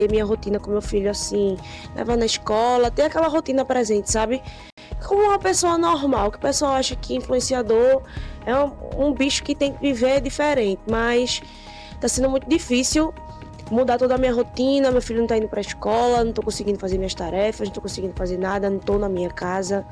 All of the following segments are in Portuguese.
minha rotina com meu filho, assim, levar na escola, ter aquela rotina presente, sabe? Como uma pessoa normal, que o pessoal acha que influenciador é um bicho que tem que viver diferente, mas tá sendo muito difícil mudar toda a minha rotina. Meu filho não tá indo pra escola, não tô conseguindo fazer minhas tarefas, não tô conseguindo fazer nada, não tô na minha casa.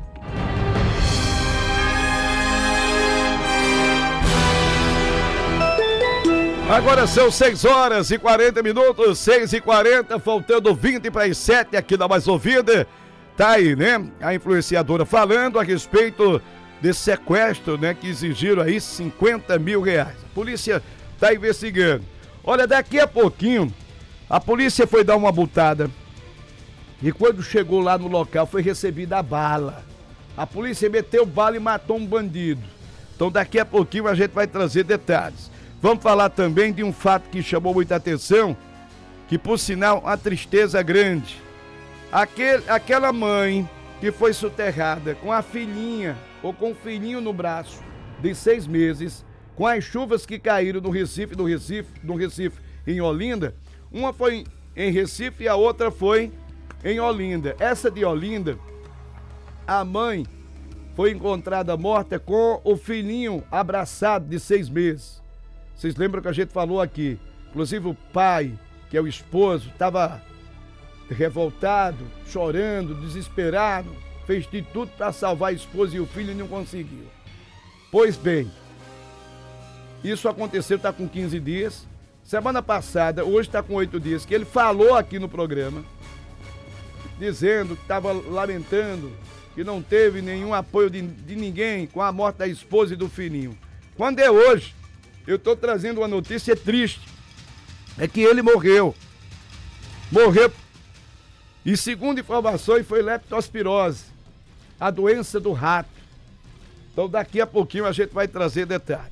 Agora são 6h40, 6h40, faltando 20 para as 7 aqui na Mais Ouvida. Tá aí, né? A influenciadora falando a respeito desse sequestro, né? Que exigiram aí 50 mil reais. A polícia tá investigando. Olha, daqui a pouquinho, a polícia foi dar uma butada. E quando chegou lá no local, foi recebida a bala. A polícia meteu bala e matou um bandido. Então daqui a pouquinho a gente vai trazer detalhes. Vamos falar também de um fato que chamou muita atenção, que por sinal, uma tristeza grande. Aquela mãe que foi soterrada com a filhinha, ou com o filhinho no braço, de 6 meses, com as chuvas que caíram no Recife, em Olinda. Uma foi em Recife e a outra foi em Olinda. Essa de Olinda, a mãe foi encontrada morta com o filhinho abraçado de 6 meses. Vocês lembram que a gente falou aqui? Inclusive o pai, que é o esposo, estava revoltado, chorando, desesperado, fez de tudo para salvar a esposa e o filho e não conseguiu. Pois bem, isso aconteceu, está com 15 dias. Semana passada, hoje está com 8 dias, que ele falou aqui no programa, dizendo que estava lamentando que não teve nenhum apoio de ninguém com a morte da esposa e do filhinho. Quando é hoje, eu estou trazendo uma notícia triste. É que ele morreu. E segundo informações, foi leptospirose, a doença do rato. Então daqui a pouquinho a gente vai trazer detalhes.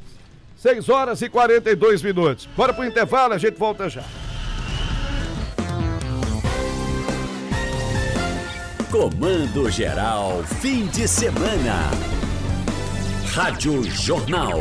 6h42. Bora pro intervalo, a gente volta já. Comando Geral, fim de semana. Rádio Jornal.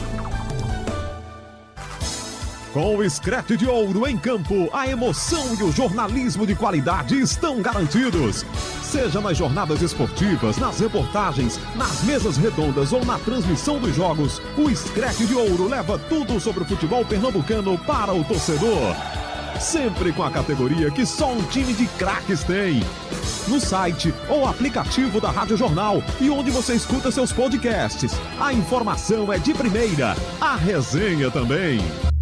Com o Screte de Ouro em campo, a emoção e o jornalismo de qualidade estão garantidos. Seja nas jornadas esportivas, nas reportagens, nas mesas redondas ou na transmissão dos jogos, o Screte de Ouro leva tudo sobre o futebol pernambucano para o torcedor. Sempre com a categoria que só um time de craques tem. No site ou aplicativo da Rádio Jornal e onde você escuta seus podcasts. A informação é de primeira, a resenha também.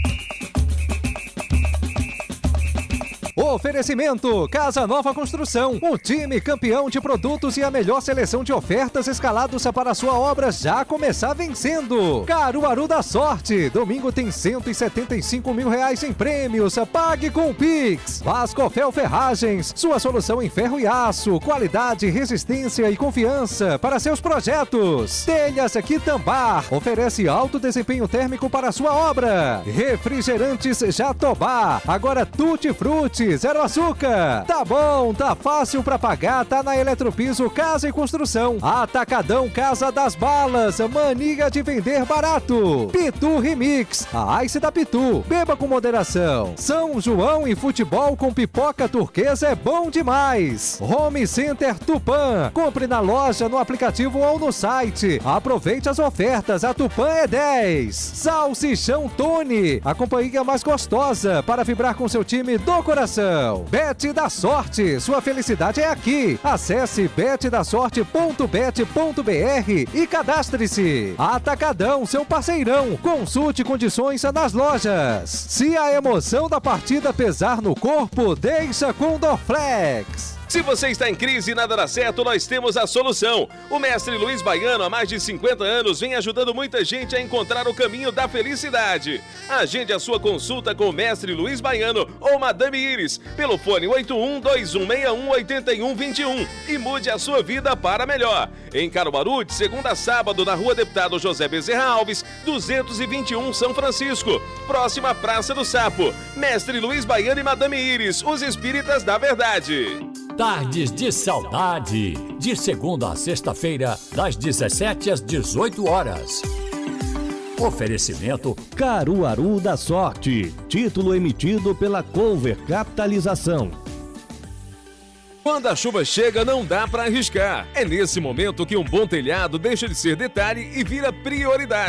Oferecimento Casa Nova Construção, um time campeão de produtos e a melhor seleção de ofertas escalados para a sua obra já começar vencendo. Caruaru da Sorte, domingo tem 175 mil reais em prêmios, pague com o Pix. Vascofel Ferragens, sua solução em ferro e aço, qualidade, resistência e confiança para seus projetos. Telhas Quitambar, oferece alto desempenho térmico para a sua obra. Refrigerantes Jatobá, agora Tutti Frutti, zero açúcar. Tá bom, tá fácil pra pagar, tá na Eletropiso Casa e Construção. Atacadão Casa das Balas, mania de vender barato. Pitu Remix, a Ice da Pitu, beba com moderação. São João e futebol com pipoca turquesa é bom demais. Home Center Tupã, compre na loja, no aplicativo ou no site. Aproveite as ofertas, a Tupã é 10. Salsichão Tony, a companhia mais gostosa para vibrar com seu time do coração. Bet da Sorte, sua felicidade é aqui. Acesse betdasorte.bet.br e cadastre-se. Atacadão, seu parceirão. Consulte condições nas lojas. Se a emoção da partida pesar no corpo, deixa com Dorflex. Se você está em crise e nada dá certo, nós temos a solução. O mestre Luiz Baiano, há mais de 50 anos, vem ajudando muita gente a encontrar o caminho da felicidade. Agende a sua consulta com o mestre Luiz Baiano ou Madame Iris pelo fone 81-2161-8121 e mude a sua vida para melhor. Em Caruaru, de segunda a sábado, na Rua Deputado José Bezerra Alves, 221 São Francisco, próxima à Praça do Sapo. Mestre Luiz Baiano e Madame Iris, os espíritas da verdade. Tardes de Saudade, de segunda a sexta-feira, das 17 às 18 horas. Oferecimento Caruaru da Sorte. Título emitido pela Cover Capitalização. Quando a chuva chega, não dá para arriscar. É nesse momento que um bom telhado deixa de ser detalhe e vira prioridade.